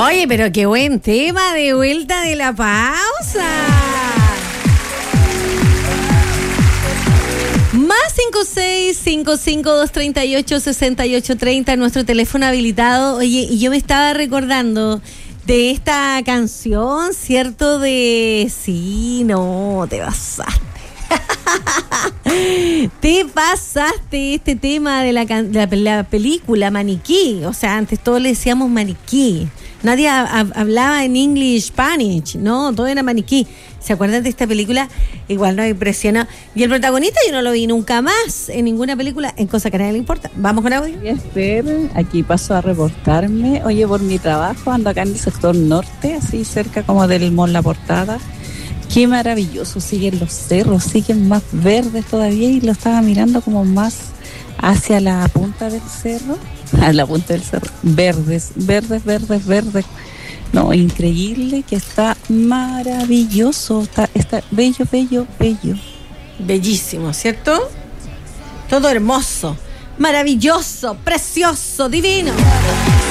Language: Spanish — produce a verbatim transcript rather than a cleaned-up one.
Oye, pero qué buen tema de vuelta de la pausa. Más cinco seis cinco cinco dos tres ocho seis ocho tres cero, nuestro teléfono habilitado. Oye, y yo me estaba recordando de esta canción, ¿cierto? De... Sí, no, te pasaste. Te pasaste este tema de la, de la, la película Maniquí. O sea, antes todos le decíamos Maniquí. Nadie a, a, hablaba en English Spanish, ¿no? Todo era Maniquí. ¿Se acuerdan de esta película? Igual nos impresiona. Y el protagonista yo no lo vi nunca más en ninguna película, en cosa que a nadie le importa. Vamos con audio. Esther, aquí paso a reportarme. Oye, por mi trabajo ando acá en el sector norte, así cerca como del Mall La Portada. Qué maravilloso, siguen los cerros, siguen más verdes todavía y lo estaba mirando como más hacia la punta del cerro, a la punta del cerro, verdes, verdes, verdes, verdes. No, increíble, que está maravilloso, está, está bello, bello, bello. Bellísimo, ¿cierto? Todo hermoso, maravilloso, precioso, divino.